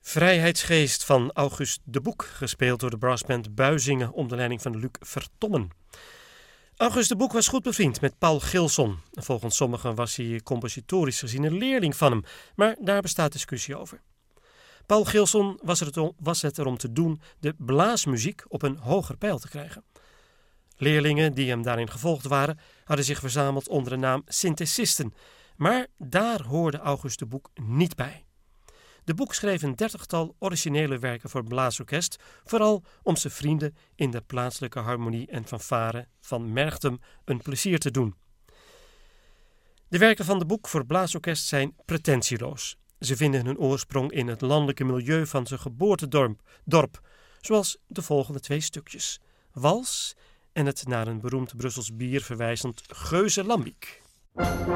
Vrijheidsgeest van August de Boek, gespeeld door de brassband Buizingen onder leiding van Luc Vertommen. August de Boek was goed bevriend met Paul Gilson. Volgens sommigen was hij compositorisch gezien een leerling van hem, maar daar bestaat discussie over. Paul Gilson was het erom te doen de blaasmuziek op een hoger peil te krijgen. Leerlingen die hem daarin gevolgd waren, hadden zich verzameld onder de naam synthesisten, maar daar hoorde August de Boek niet bij. De Boek schreef een 30-tal originele werken voor blaasorkest, vooral om zijn vrienden in de plaatselijke harmonie en fanfare van Merchtem een plezier te doen. De werken van de Boek voor blaasorkest zijn pretentieloos. Ze vinden hun oorsprong in het landelijke milieu van zijn geboortedorp, zoals de volgende 2 stukjes: Wals en het naar een beroemd Brussels bier verwijzend Geuze Lambiek.